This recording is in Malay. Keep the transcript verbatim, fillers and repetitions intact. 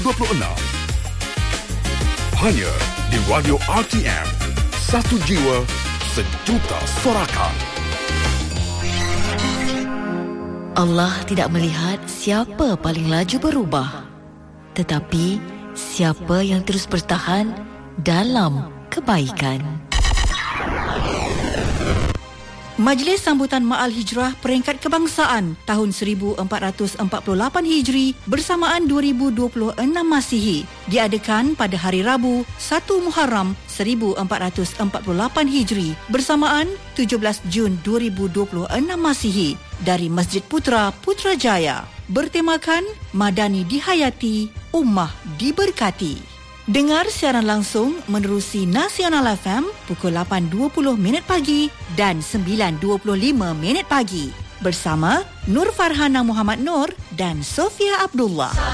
dua puluh enam. Hanya di Radio R T M. Satu jiwa, sejuta sorakan. Allah tidak melihat siapa paling laju berubah, tetapi siapa yang terus bertahan dalam kebaikan. Majlis Sambutan Ma'al Hijrah Peringkat Kebangsaan tahun seribu empat ratus empat puluh lapan Hijri bersamaan dua ribu dua puluh enam Masihi diadakan pada hari Rabu satu Muharram seribu empat ratus empat puluh lapan Hijri bersamaan tujuh belas Jun dua ribu dua puluh enam Masihi dari Masjid Putra Putrajaya, bertemakan Madani dihayati, Ummah diberkati. Dengar siaran langsung menerusi Nasional F M pukul lapan dua puluh minit pagi dan sembilan dua puluh lima minit pagi bersama Nur Farhana Muhammad Nur dan Sofia Abdullah.